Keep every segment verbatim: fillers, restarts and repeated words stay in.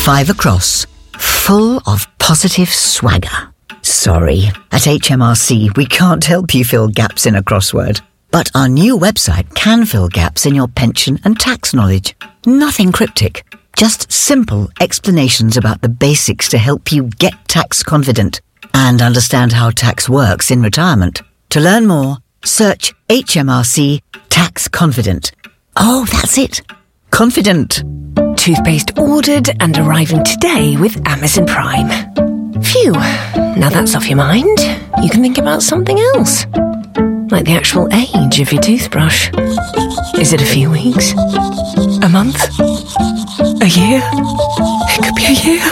five across, full of positive swagger. Sorry, at H M R C we can't help you fill gaps in a crossword. But our new website can fill gaps in your pension and tax knowledge. Nothing cryptic, just simple explanations about the basics to help you get tax confident and understand how tax works in retirement. To learn more, search H M R C Tax Confident. Oh, that's it. Confident. Toothpaste ordered and arriving today with Amazon Prime. Phew, now that's off your mind, you can think about something else. Like the actual age of your toothbrush. Is it a few weeks? A month? A year? It could be a year.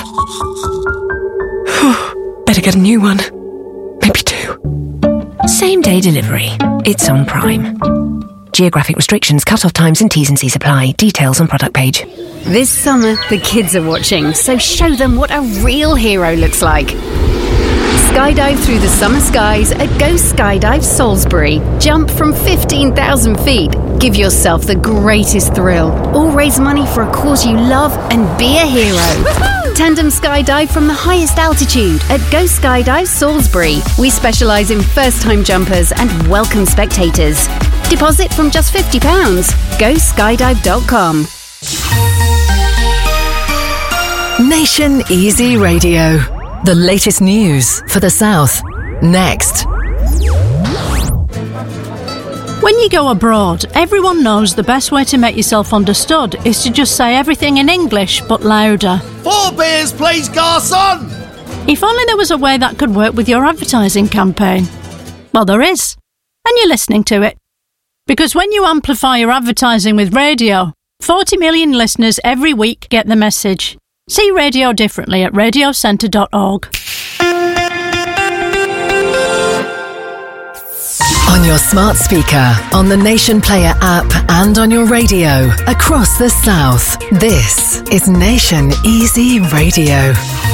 Better get a new one. Maybe two. Same day delivery. It's on Prime. Geographic restrictions, cut-off times and T's and C's apply. Details on product page. This summer, the kids are watching, so show them what a real hero looks like. Skydive through the summer skies at Go Skydive Salisbury. Jump from fifteen thousand feet. Give yourself the greatest thrill. Or raise money for a cause you love and be a hero. Woo-hoo! Tandem skydive from the highest altitude at Go Skydive Salisbury. We specialise in first-time jumpers and welcome spectators. Deposit from just fifty pounds. go skydive dot com. Nation Easy Radio. The latest news for the South. Next. When you go abroad, everyone knows the best way to make yourself understood is to just say everything in English, but louder. Four beers, please, garçon! If only there was a way that could work with your advertising campaign. Well, there is. And you're listening to it. Because when you amplify your advertising with radio, forty million listeners every week get the message. See radio differently at radio centre dot org. On your smart speaker, on the Nation Player app and on your radio across the South. This is Nation Easy Radio.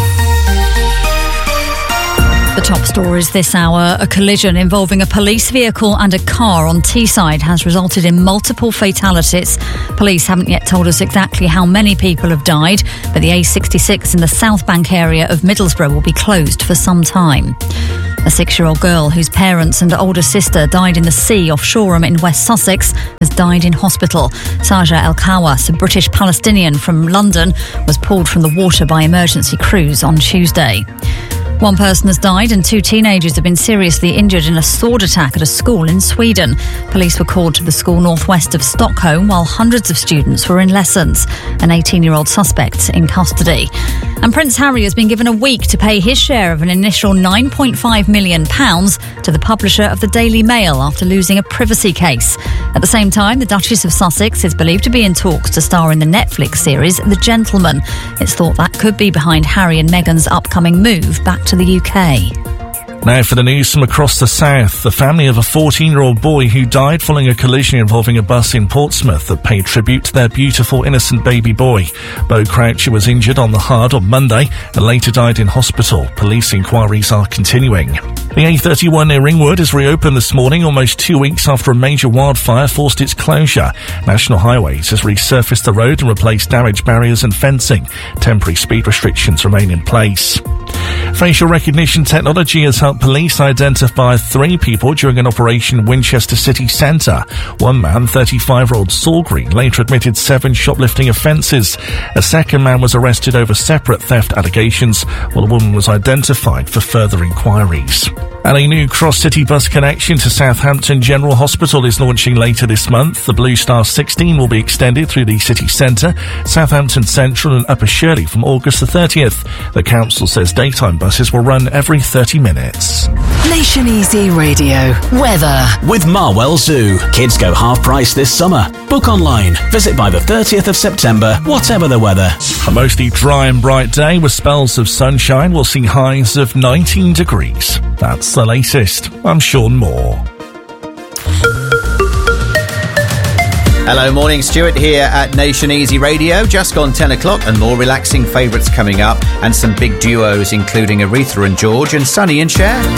The top stories this hour. A collision involving a police vehicle and a car on Teesside has resulted in multiple fatalities. Police haven't yet told us exactly how many people have died, but the A sixty-six in the South Bank area of Middlesbrough will be closed for some time. A six-year-old girl whose parents and older sister died in the sea off Shoreham in West Sussex has died in hospital. Saja El Kawas, a British Palestinian from London, was pulled from the water by emergency crews on Tuesday. One person has died and two teenagers have been seriously injured in a sword attack at a school in Sweden. Police were called to the school northwest of Stockholm while hundreds of students were in lessons. An eighteen-year-old suspect in custody. And Prince Harry has been given a week to pay his share of an initial nine point five million pounds to the publisher of the Daily Mail after losing a privacy case. At the same time, the Duchess of Sussex is believed to be in talks to star in the Netflix series The Gentleman. It's thought that could be behind Harry and Meghan's upcoming move back to the U K. Now for the news from across the south. The family of a fourteen-year-old boy who died following a collision involving a bus in Portsmouth have paid tribute to their beautiful, innocent baby boy. Bo Croucher was injured on the Hard on Monday and later died in hospital. Police inquiries are continuing. The A thirty-one near Ringwood has reopened this morning almost two weeks after a major wildfire forced its closure. National Highways has resurfaced the road and replaced damaged barriers and fencing. Temporary speed restrictions remain in place. Facial recognition technology has helped police identify three people during an operation in Winchester city centre. One man, thirty-five-year-old Saul Green, later admitted seven shoplifting offences. A second man was arrested over separate theft allegations, while a woman was identified for further inquiries. And a new cross-city bus connection to Southampton General Hospital is launching later this month. The Blue Star sixteen will be extended through the city centre, Southampton Central and Upper Shirley from August the thirtieth. The council says daytime buses will run every thirty minutes. Nation Easy Radio. Weather. With Marwell Zoo. Kids go half price this summer. Book online. Visit by the thirtieth of September, whatever the weather. A mostly dry and bright day with spells of sunshine. We'll see highs of nineteen degrees. That's the latest. I'm Sean Moore. Hello, morning. Stuart here at Nation Easy Radio. Just gone ten o'clock and more relaxing favourites coming up and some big duos including Aretha and George and Sonny and Cher.